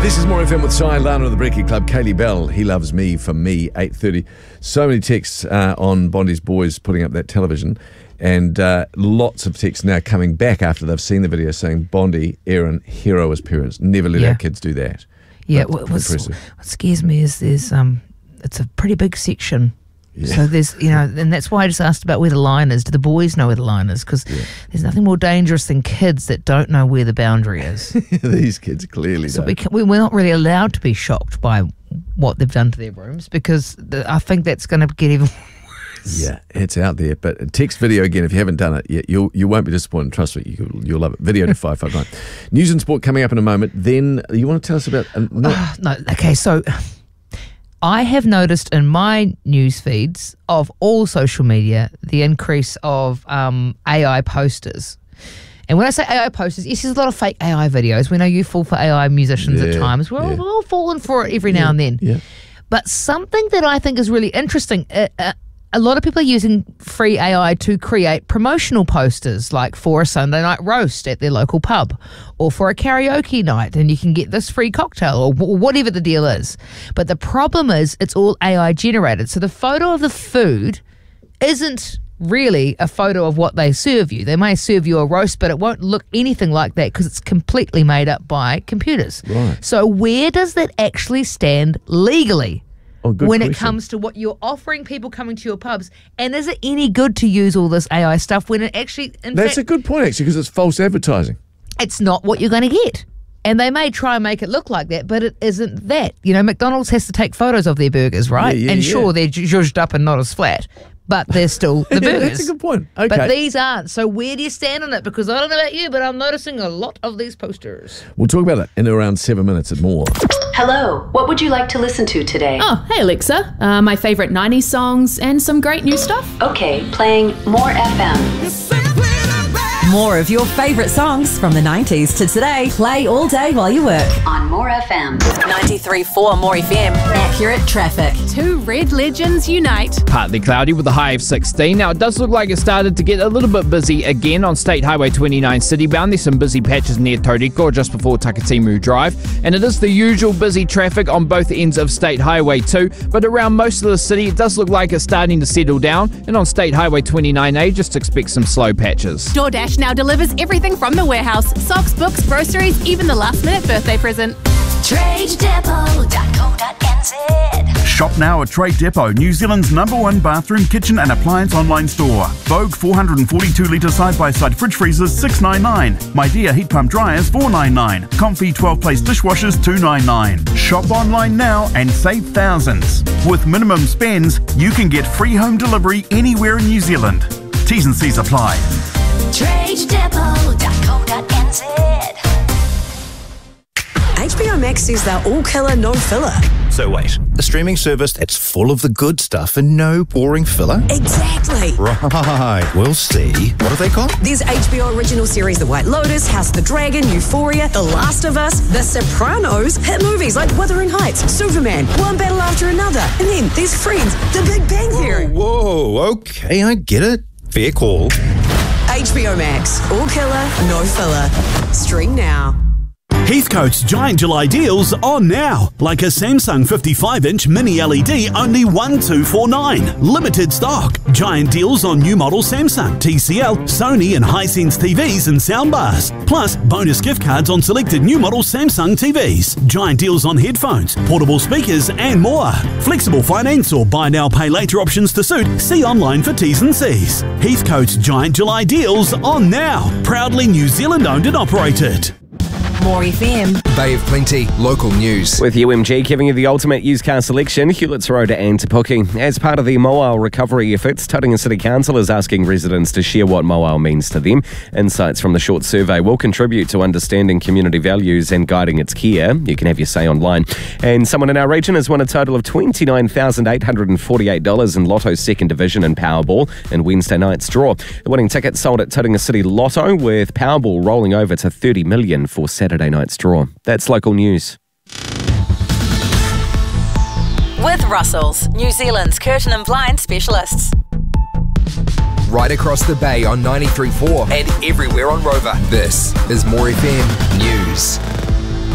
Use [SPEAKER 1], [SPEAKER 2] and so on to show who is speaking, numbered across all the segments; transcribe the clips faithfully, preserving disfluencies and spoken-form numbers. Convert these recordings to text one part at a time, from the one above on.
[SPEAKER 1] This is More F M with Cy Lana of the Brekkie Club. Kaylee Bell, He Loves Me for Me, eight thirty. So many texts uh, on Bondi's boys putting up that television, and uh, lots of texts now coming back after they've seen the video saying, Bondi, Aaron, hero as parents. Never let
[SPEAKER 2] Yeah.
[SPEAKER 1] our kids do that.
[SPEAKER 2] Yeah,
[SPEAKER 1] But
[SPEAKER 2] what, what's,
[SPEAKER 1] impressive.
[SPEAKER 2] what scares me is there's um, it's a pretty big section.
[SPEAKER 1] Yeah.
[SPEAKER 2] So there's, you know, and that's why I just asked about where the line is. Do the boys know where the line is? Because
[SPEAKER 1] Yeah.
[SPEAKER 2] there's nothing more dangerous than kids that don't know where the boundary is.
[SPEAKER 1] These kids clearly
[SPEAKER 2] So
[SPEAKER 1] don't.
[SPEAKER 2] we can, we- we're not really allowed to be shocked by what they've done to their rooms, because the, I think that's going to get even worse.
[SPEAKER 1] Yeah, it's out there. But text video again, if you haven't done it yet, you'll, you won't be disappointed. Trust me, you'll, you'll love it. Video to five five nine. News and sport coming up in a moment. Then you want to tell us about... Uh, no,
[SPEAKER 2] Ah, no, okay, so I have noticed in my news feeds of all social media the increase of um, A I posters. And when I say A I posters, yes, there's a lot of fake A I videos. We know you fall for A I musicians at
[SPEAKER 1] Yeah,
[SPEAKER 2] times. We're, all,
[SPEAKER 1] yeah.
[SPEAKER 2] we're all falling for it every now and then.
[SPEAKER 1] yeah.
[SPEAKER 2] But something that I think is really interesting, uh, uh, a lot of people are using free A I to create promotional posters, like for a Sunday night roast at their local pub, or for a karaoke night, and you can get this free cocktail, or w- whatever the deal is. But the problem is it's all A I generated. So the photo of the food isn't really a photo of what they serve you. They may serve you a roast, but it won't look anything like that because it's completely made up by computers.
[SPEAKER 1] Right.
[SPEAKER 2] So where does that actually stand legally?
[SPEAKER 1] Oh, good
[SPEAKER 2] when it
[SPEAKER 1] question.
[SPEAKER 2] comes to what you're offering people coming to your pubs, and is it any good to use all this A I stuff when it actually, in
[SPEAKER 1] That's
[SPEAKER 2] fact,
[SPEAKER 1] a good point, actually, because it's false advertising.
[SPEAKER 2] it's not what you're going to get? And they may try and make it look like that, but it isn't that. You know, McDonald's has to take photos of their burgers, right?
[SPEAKER 1] Yeah, yeah,
[SPEAKER 2] and
[SPEAKER 1] yeah.
[SPEAKER 2] sure, they're zhuzhed up and not as flat, but they're still the
[SPEAKER 1] Yeah,
[SPEAKER 2] burgers.
[SPEAKER 1] that's a good point. Okay.
[SPEAKER 2] But these aren't. So where do you stand on it? Because I don't know about you, but I'm noticing a lot of these posters.
[SPEAKER 1] We'll talk about it in around seven minutes and more.
[SPEAKER 3] Hello, what would you like to listen to today?
[SPEAKER 4] Oh, hey Alexa. Uh, my favourite nineties songs and some great new stuff.
[SPEAKER 3] Okay, playing More F M.
[SPEAKER 5] More of your favourite songs from the nineties to today. Play all day while you work.
[SPEAKER 3] On More F M.
[SPEAKER 5] ninety-three point four More F M. Accurate traffic.
[SPEAKER 4] Two red legends unite.
[SPEAKER 6] Partly cloudy with a high of sixteen. Now, it does look like it started to get a little bit busy again on State Highway twenty-nine citybound. There's some busy patches near Tauriko just before Takatimu Drive. And it is the usual busy traffic on both ends of State Highway two. But around most of the city, it does look like it's starting to settle down. And on State Highway twenty-nine A, just expect some slow patches.
[SPEAKER 4] DoorDash now delivers everything from the warehouse. Socks, books, groceries, even the last minute birthday present.
[SPEAKER 7] trade depot dot co dot n z.
[SPEAKER 8] Shop now at Trade Depot, New Zealand's number one bathroom, kitchen and appliance online store. Vogue four hundred forty-two litre side-by-side fridge freezers six ninety-nine. My Dear heat pump dryers four ninety-nine. Comfy twelve place dishwashers two ninety-nine. Shop online now and save thousands. With minimum spends, you can get free home delivery anywhere in New Zealand. T's and C's apply.
[SPEAKER 7] trade depot dot co dot n z.
[SPEAKER 9] H B O Max says they're all killer, no filler.
[SPEAKER 10] So wait, a streaming service that's full of the good stuff and no boring filler?
[SPEAKER 9] Exactly.
[SPEAKER 10] Right, we'll see. What are they called?
[SPEAKER 9] There's H B O original series The White Lotus, House of the Dragon, Euphoria, The Last of Us, The Sopranos, hit movies like Wuthering Heights, Superman, one battle after another. And then there's Friends, The Big Bang Theory.
[SPEAKER 10] Whoa, whoa, okay, I get it. Fair call.
[SPEAKER 9] H B O Max, all killer, no filler. Stream now.
[SPEAKER 11] Heathcote's Giant July deals on now. Like a Samsung fifty-five inch mini L E D, only one two four nine. Limited stock. Giant deals on new model Samsung, T C L, Sony and Hisense T Vs and soundbars. Plus, bonus gift cards on selected new model Samsung T Vs. Giant deals on headphones, portable speakers and more. Flexible finance or buy now pay later options to suit. See online for T's and C's. Heathcote's Giant July deals on now. Proudly New Zealand owned and operated.
[SPEAKER 5] More F M.
[SPEAKER 12] Bay of Plenty, local news.
[SPEAKER 13] With U M G giving you the ultimate used car selection, Hewlett's Road and Te Puke. As part of the Moao recovery efforts, Tauranga City Council is asking residents to share what Moao means to them. Insights from the short survey will contribute to understanding community values and guiding its care. You can have your say online. And someone in our region has won a total of twenty-nine thousand eight hundred forty-eight dollars in Lotto's second division and Powerball in Wednesday night's draw. The winning ticket sold at Tauranga City Lotto, with Powerball rolling over to thirty million dollars for Saturday night's draw. That's local news.
[SPEAKER 5] With Russell's, New Zealand's curtain and blind specialists.
[SPEAKER 12] Right across the bay on ninety-three point four and everywhere on Rover. This is More F M News.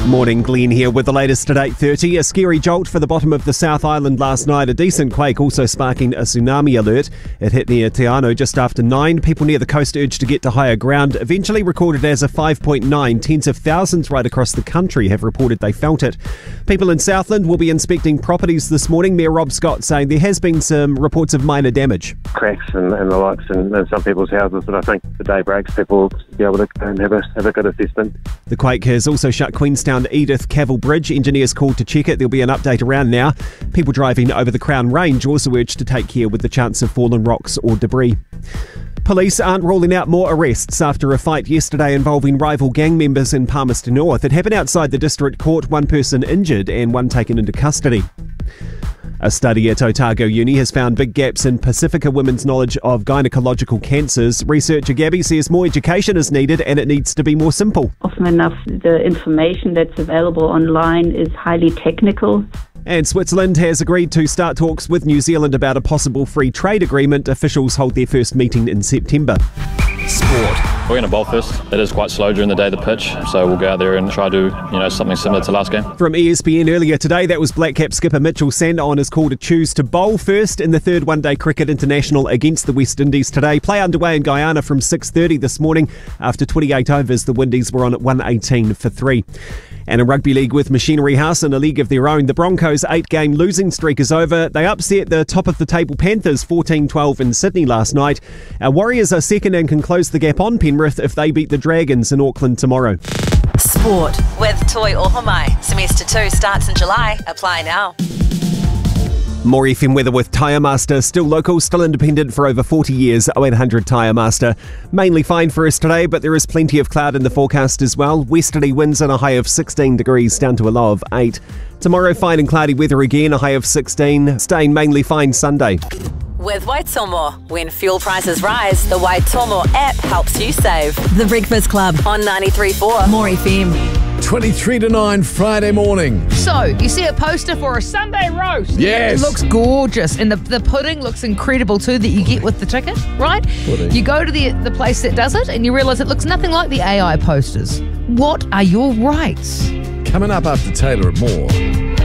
[SPEAKER 14] Morning, Glenn here with the latest at eight thirty. A scary jolt for the bottom of the South Island last night. A decent quake also sparking a tsunami alert. It hit near Te Anau just after nine. People near the coast urged to get to higher ground. Eventually recorded as a five point nine. Tens of thousands right across the country have reported they felt it. People in Southland will be inspecting properties this morning. Mayor Rob Scott saying there has been some reports of minor damage.
[SPEAKER 15] Cracks and, and the likes in, in some people's houses, but I think the day breaks, people will be able to go and have a, have a good assessment.
[SPEAKER 14] The quake has also shut Queenstown Edith Cavill Bridge. Engineers called to check it. There'll be an update around now. People driving over the Crown Range also urged to take care with the chance of fallen rocks or debris. Police aren't ruling out more arrests after a fight yesterday involving rival gang members in Palmerston North. It happened outside the district court, one person injured and one taken into custody. A study at Otago Uni has found big gaps in Pacifica women's knowledge of gynecological cancers. Researcher Gabby says more education is needed and it needs to be more simple.
[SPEAKER 16] Often enough, the information that's available online is highly technical.
[SPEAKER 14] And Switzerland has agreed to start talks with New Zealand about a possible free trade agreement. Officials hold their first meeting in September.
[SPEAKER 17] Sport. We're going to bowl first. It is quite slow during the day, the pitch, so we'll go out there and try to do, you know, something similar to last game.
[SPEAKER 14] From E S P N earlier today, that was Black Cap skipper Mitchell Sanda on his call to choose to bowl first in the third one-day cricket international against the West Indies today. Play underway in Guyana from six thirty this morning. After twenty-eight overs, the Windies were on at one eighteen for three. And in rugby league with Machinery House in a league of their own, the Broncos' eight-game losing streak is over. They upset the top-of-the-table Panthers fourteen twelve in Sydney last night. Our Warriors are second and can close the gap on Penrith if they beat the Dragons in Auckland tomorrow.
[SPEAKER 5] Sport with Toi Ohomai. Semester two starts in July. Apply now.
[SPEAKER 14] More F M weather with Tyre Master. Still local, still independent for over forty years. oh eight hundred Tyre Master. Mainly fine for us today, but there is plenty of cloud in the forecast as well. Westerly winds and a high of sixteen degrees down to a low of eight. Tomorrow, fine and cloudy weather again, a high of sixteen. Staying mainly fine Sunday.
[SPEAKER 5] With Waitomo. When fuel prices rise, the Waitomo app helps you save. The Breakfast Club on ninety-three point four More F M.
[SPEAKER 1] twenty-three to nine Friday morning.
[SPEAKER 2] So, you see a poster for a Sunday roast.
[SPEAKER 1] Yes.
[SPEAKER 2] It looks gorgeous. And the, the pudding looks incredible too that you get with the ticket, right?
[SPEAKER 1] Pudding.
[SPEAKER 2] You go to the, the place that does it and you realise it looks nothing like the A I posters. What are your rights?
[SPEAKER 1] Coming up after Taylor at Moore.